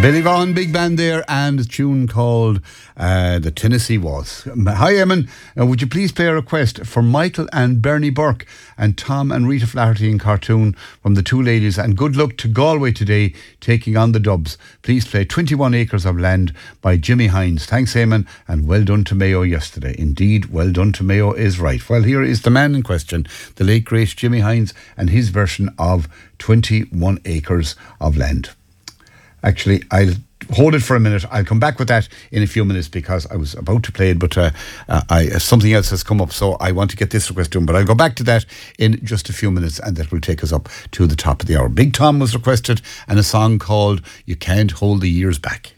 Billy Vaughan, big band there, and a tune called The Tennessee Waltz. Hi, Eamon. Would you please play a request for Michael and Bernie Burke and Tom and Rita Flaherty in cartoon from the two ladies, and good luck to Galway today taking on the Dubs. Please play 21 Acres of Land by Jimmy Hines. Thanks, Eamon, and well done to Mayo yesterday. Indeed, well done to Mayo is right. Well, here is the man in question, the late great Jimmy Hines, and his version of 21 Acres of Land. Actually, I'll hold it for a minute. I'll come back with that in a few minutes because I was about to play it, but something else has come up, so I want to get this request done. But I'll go back to that in just a few minutes, and that will take us up to the top of the hour. Big Tom was requested, and a song called You Can't Hold the Years Back.